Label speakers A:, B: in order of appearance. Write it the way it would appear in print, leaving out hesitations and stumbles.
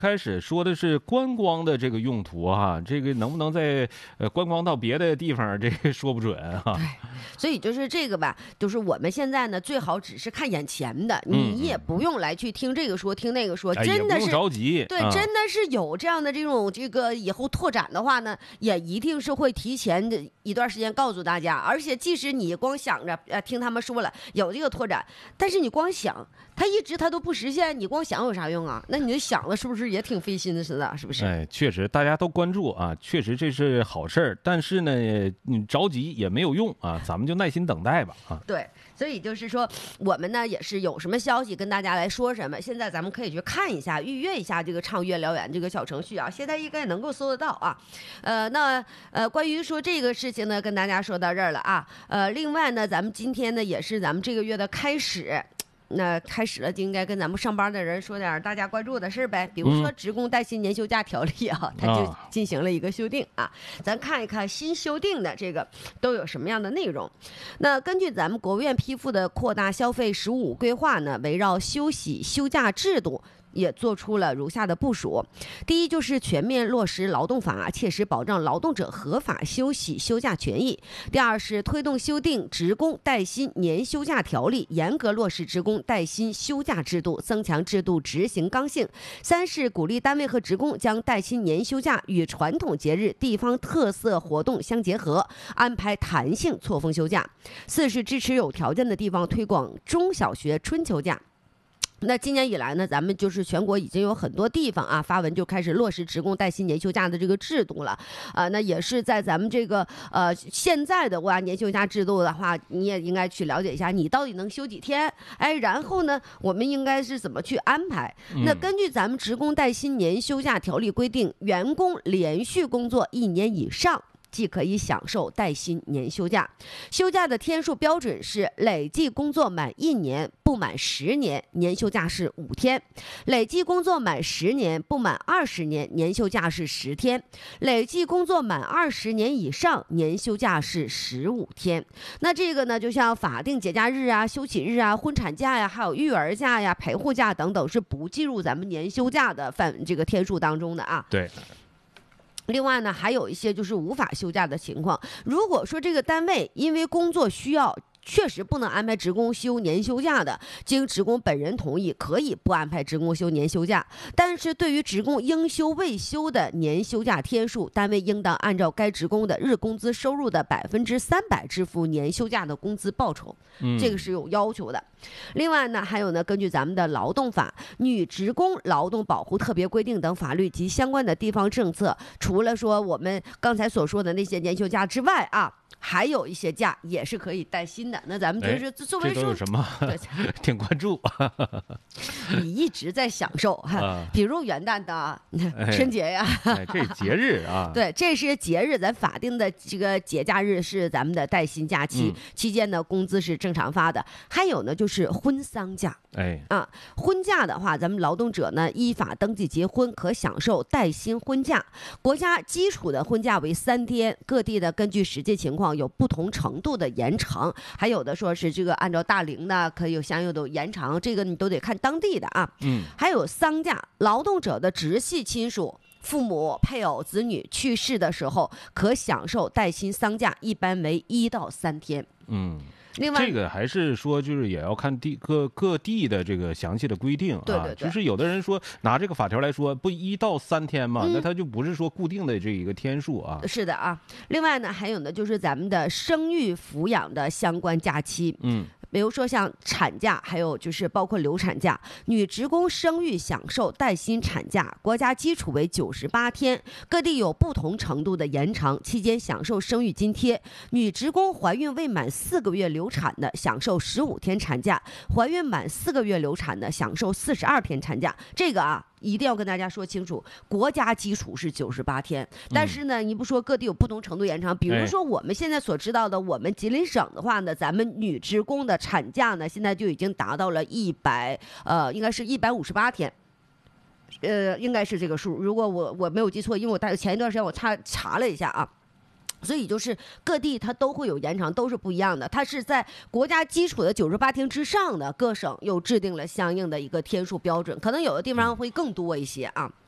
A: 开始说的是观光的这个用途哈，这个能不能在观光到别的地方，这个说不准哈。
B: 对，所以就是这个吧，就是我们现在呢，最好只是看眼前的，你也不用来去听这个说听那个说，真的是
A: 也不用着急。
B: 对，真的是有这样的这个以后拓展的话呢，也一定是会提前的一段时间告诉大家。而且即使你光想着听他们说了有这个拓展，但是你光想，它一直它都不实现，你光想有啥用啊？那你就想了，是不是也挺费心的似的？是不是？
A: 哎，确实大家都关注啊，确实这是好事儿。但是呢，你着急也没有用啊，咱们就耐心等待吧啊。
B: 对，所以就是说，我们呢也是有什么消息跟大家来说什么。现在咱们可以去看一下，预约一下这个畅悦燎原这个小程序啊，现在应该能够搜得到啊。关于说这个事情呢，跟大家说到这儿了啊。另外呢，咱们今天呢也是咱们这个月的开始。那开始了就应该跟咱们上班的人说点大家关注的事呗，比如说职工带薪年休假条例啊，它就进行了一个修订啊，咱看一看新修订的这个都有什么样的内容。那根据咱们国务院批复的扩大消费15规划呢，围绕休息休假制度也做出了如下的部署。第一，就是全面落实劳动法，切实保障劳动者合法休息休假权益。第二是推动修订职工带薪年休假条例，严格落实职工带薪休假制度，增强制度执行刚性。三是鼓励单位和职工将带薪年休假与传统节日、地方特色活动相结合，安排弹性错峰休假。四是支持有条件的地方推广中小学春秋假。那今年以来呢，咱们就是全国已经有很多地方啊发文就开始落实职工带薪年休假的这个制度了，那也是在咱们这个现在的年休假制度的话，你也应该去了解一下，你到底能休几天？哎，然后呢，我们应该是怎么去安排？那根据咱们职工带薪年休假条例规定，员工连续工作1年以上，既可以享受带薪年休假。休假的天数标准是累计工作满1年不满10年，年休假是5天；累计工作满10年不满20年，年休假是10天；累计工作满20年以上，年休假是15天。那这个呢，就像法定节假日啊、休息日啊、婚产假呀、还有育儿假呀、陪护假等等，是不计入咱们年休假的这个天数当中的啊。
A: 对。
B: 另外呢，还有一些就是无法休假的情况。如果说这个单位因为工作需要确实不能安排职工休年休假的，经职工本人同意，可以不安排职工休年休假。但是对于职工应休未休的年休假天数，单位应当按照该职工的日工资收入的300%支付年休假的工资报酬，这个是有要求的。另外呢，还有呢，根据咱们的劳动法、女职工劳动保护特别规定等法律及相关的地方政策，除了说我们刚才所说的那些年休假之外啊，还有一些假也是可以带薪的。那咱们就是作为
A: 这都有什么？挺关注。
B: 你一直在享受哈，比如元旦的春节呀，
A: 这节日啊，
B: 对，这是节日，咱法定的这个节假日是咱们的带薪假期，期间呢工资是正常发的。还有呢就是婚丧假，婚假的话，咱们劳动者呢依法登记结婚可享受带薪婚假。国家基础的婚假为3天，各地的根据实际情况有不同程度的延长，还有的说是这个按照大龄呢可以有相应的延长，这个你都得看当地的啊。还有丧假，劳动者的直系亲属、父母、配偶、子女去世的时候，可享受带薪丧假，一般为1到3天。另外，
A: 这个还是说，就是也要看各地的这个详细的规定啊。
B: 对，
A: 就是有的人说拿这个法条来说，不1到3天嘛，那它就不是说固定的这一个天数啊。
B: 是的啊。另外呢，还有呢，就是咱们的生育抚养的相关假期。比如说像产假，还有就是包括流产假，女职工生育享受带薪产假，国家基础为98天，各地有不同程度的延长，期间享受生育津贴。女职工怀孕未满4个月流产的，享受15天产假；怀孕满4个月流产的，享受42天产假。这个啊，一定要跟大家说清楚，国家基础是98天，但是呢，你不说各地有不同程度延长，比如说我们现在所知道的，我们吉林省的话呢，咱们女职工的产假呢，现在就已经达到了应该是158天。应该是这个数，如果我没有记错，因为我前一段时间我查了一下啊。所以就是各地它都会有延长，都是不一样的。它是在国家基础的98天之上的，各省又制定了相应的一个天数标准，可能有的地方会更多一些啊。